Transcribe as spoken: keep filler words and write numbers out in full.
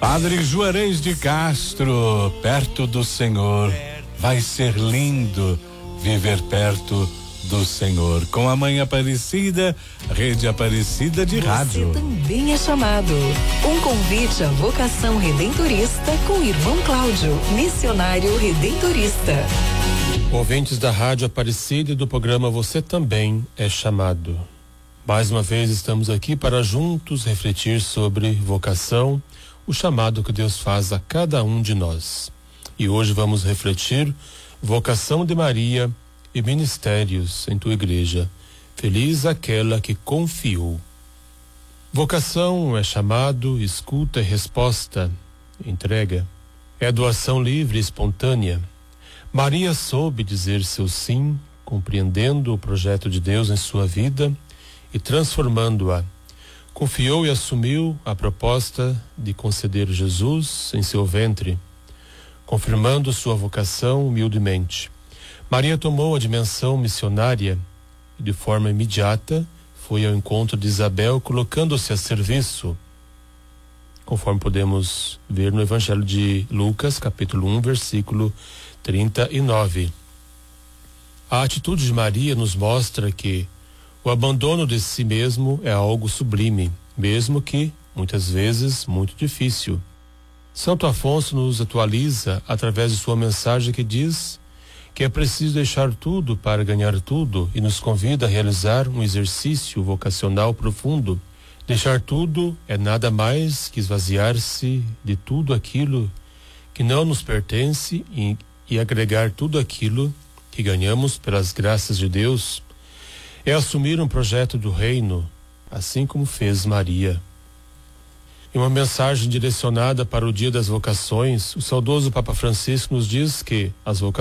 Padre Juarez de Castro, perto do Senhor, vai ser lindo viver perto do Senhor. Com a Mãe Aparecida, Rede Aparecida de Rádio. Você também é chamado. Um convite à vocação redentorista com o irmão Cláudio, missionário redentorista. Ouvintes da Rádio Aparecida e do programa Você Também é Chamado. Mais uma vez estamos aqui para juntos refletir sobre vocação, o chamado que Deus faz a cada um de nós. E hoje vamos refletir vocação de Maria e ministérios em tua igreja. Feliz aquela que confiou. Vocação é chamado, escuta e resposta, entrega. É doação livre e espontânea. Maria soube dizer seu sim, compreendendo o projeto de Deus em sua vida e transformando-a. Confiou e assumiu a proposta de conceder Jesus em seu ventre, confirmando sua vocação humildemente. Maria tomou a dimensão missionária e, de forma imediata, foi ao encontro de Isabel, colocando-se a serviço, conforme podemos ver no Evangelho de Lucas, capítulo um, versículo trinta e nove. A atitude de Maria nos mostra que o abandono de si mesmo é algo sublime, mesmo que, muitas vezes, muito difícil. Santo Afonso nos atualiza através de sua mensagem que diz que é preciso deixar tudo para ganhar tudo e nos convida a realizar um exercício vocacional profundo. Deixar tudo é nada mais que esvaziar-se de tudo aquilo que não nos pertence e, e agregar tudo aquilo que ganhamos pelas graças de Deus. É assumir um projeto do reino, assim como fez Maria. Em uma mensagem direcionada para o Dia das Vocações, o saudoso Papa Francisco nos diz que as vocações